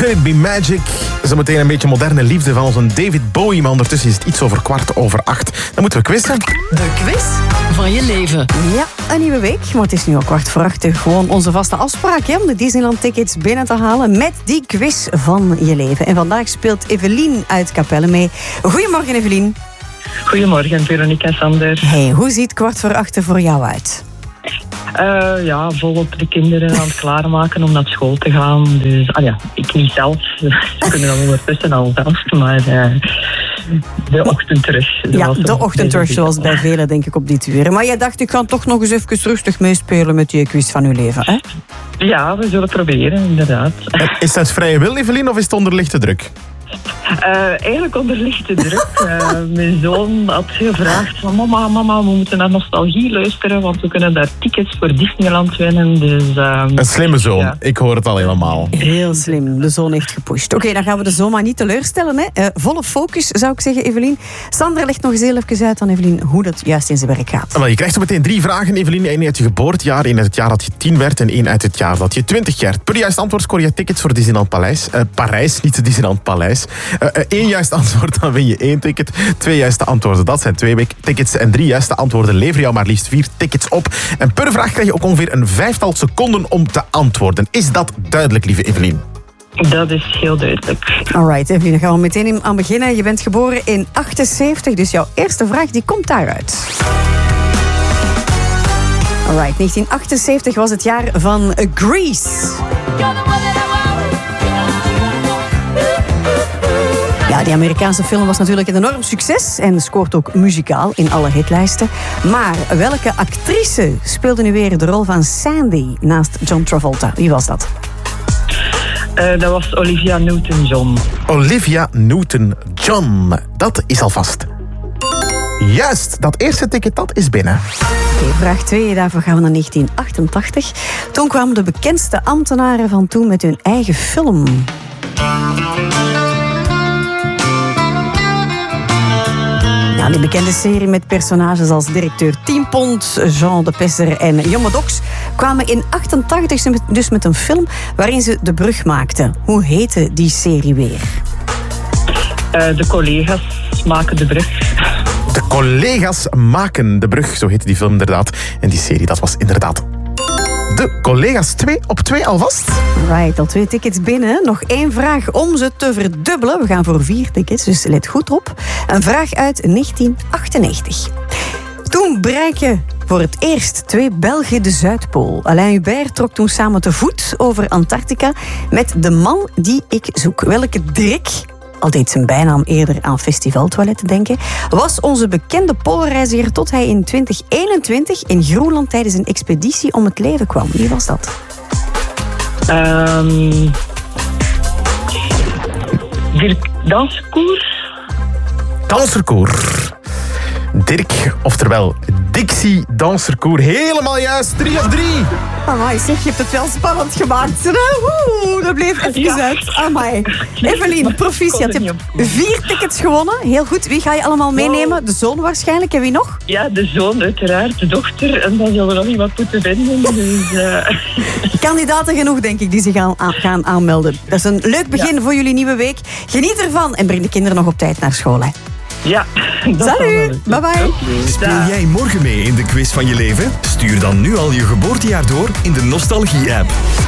Could It Be Magic? Zometeen een beetje moderne liefde van onze David Bowie. Maar ondertussen is het iets over 7:15. Dan moeten we quizzen. De quiz van je leven. Ja, een nieuwe week. Maar het is nu al 7:15. Gewoon onze vaste afspraak hè, om de Disneyland-tickets binnen te halen met die quiz van je leven. En vandaag speelt Evelien uit Capelle mee. Goedemorgen, Evelien. Goedemorgen, Veronica Sander. Hey, hoe ziet 7:15 voor jou uit? Ja, volop de kinderen aan het klaarmaken om naar school te gaan. Dus, ik niet zelf. Ze kunnen dan ondertussen al zelf, maar de ochtendrush. Ja, de ochtendrush zoals bij velen denk ik op dit uur. Maar jij dacht, ik ga toch nog eens even rustig meespelen met die quiz van uw leven, hè? Ja, we zullen proberen, inderdaad. Is dat vrije wil, Evelien, of is het onder lichte druk? Eigenlijk onder lichte druk. Mijn zoon had gevraagd van mama, we moeten naar nostalgie luisteren, want we kunnen daar tickets voor Disneyland winnen. Dus, een slimme zoon, ja. Ik hoor het al helemaal. Heel slim, de zoon heeft gepusht. Oké, dan gaan we de zoon maar niet teleurstellen. Hè. Volle focus, zou ik zeggen, Evelien. Sandra legt nog eens heel even uit aan Evelien hoe dat juist in zijn werk gaat. Wel, je krijgt zo meteen 3 vragen, Evelien. 1 uit je geboortejaar, 1 uit het jaar dat je 10 werd en 1 uit het jaar dat je 20 werd. Per juist antwoord scoor je tickets voor Disneyland Parijs, niet de Disneyland Paleis. 1 juist antwoord, dan win je 1 ticket. 2 juiste antwoorden, dat zijn 2 tickets. En 3 juiste antwoorden leveren jou maar liefst 4 tickets op. En per vraag krijg je ook ongeveer een 5-tal seconden om te antwoorden. Is dat duidelijk, lieve Evelien? Dat is heel duidelijk. Alright, Evelien, dan gaan we meteen aan beginnen. Je bent geboren in 78, dus jouw eerste vraag die komt daaruit. Alright, 1978 was het jaar van Grease. Ja, die Amerikaanse film was natuurlijk een enorm succes en scoort ook muzikaal in alle hitlijsten. Maar welke actrice speelde nu weer de rol van Sandy naast John Travolta? Wie was dat? Dat was Olivia Newton-John. Olivia Newton-John. Dat is alvast juist. Dat eerste ticket, dat is binnen. Oké, vraag 2. Daarvoor gaan we naar 1988. Toen kwamen de bekendste ambtenaren van toen met hun eigen film. Ja, die bekende serie met personages als directeur Tienpont, Jean de Pesser en Jomme Dox kwamen in 1988 dus met een film waarin ze de brug maakten. Hoe heette die serie weer? De collega's maken de brug. De collega's maken de brug, zo heette die film inderdaad. En die serie, dat was inderdaad De collega's. 2 op 2 alvast. Right, al 2 tickets binnen. Nog 1 vraag om ze te verdubbelen. We gaan voor 4 tickets, dus let goed op. Een vraag uit 1998. Toen bereiken voor het eerst 2 Belgen de Zuidpool. Alain Hubert trok toen samen te voet over Antarctica met de man die ik zoek. Welke Dirk, al deed zijn bijnaam eerder aan festivaltoiletten denken, was onze bekende poolreiziger tot hij in 2021 in Groenland tijdens een expeditie om het leven kwam. Wie was dat? Dirk Danserkoer. Danserkoer. Dirk, oftewel Dixie Danserkoer. Helemaal juist, 3 op 3. Amai, zeg, je hebt het wel spannend gemaakt. Oeh, dat bleef even uit. Amai. Evelien, proficiat. Je hebt 4 tickets gewonnen. Heel goed. Wie ga je allemaal meenemen? De zoon waarschijnlijk. En wie nog? Ja, de zoon uiteraard, de dochter. En dan zullen we nog iemand moeten vinden. Dus, Kandidaten genoeg, denk ik, die zich gaan aanmelden. Dat is een leuk begin voor jullie nieuwe week. Geniet ervan en breng de kinderen nog op tijd naar school. Hè. Ja. Salut, bye bye. Speel jij morgen mee in de quiz van je leven? Stuur dan nu al je geboortejaar door in de Nostalgie-app.